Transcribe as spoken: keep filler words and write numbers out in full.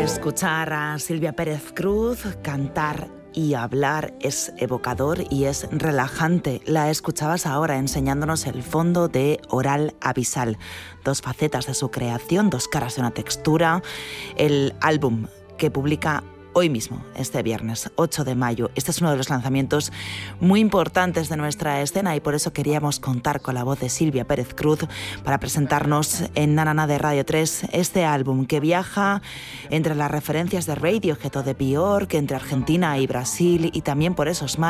Escuchar a Silvia Pérez Cruz cantar y hablar es evocador y es relajante. La escuchabas ahora enseñándonos el fondo de Oral Abisal. Dos facetas de su creación, dos caras de una textura. El álbum que publica hoy mismo, este viernes ocho de mayo. Este es uno de los lanzamientos muy importantes de nuestra escena y por eso queríamos contar con la voz de Silvia Pérez Cruz para presentarnos en Na Na Na de Radio tres este álbum que viaja entre las referencias de Radiohead o de Björk, entre Argentina y Brasil, y también por esos mares